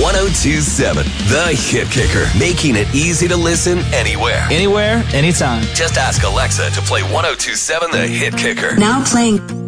1027, The Hit Kicker, making it easy to listen anywhere. Anywhere, anytime. Just ask Alexa to play 1027, The Hit Kicker. Now playing.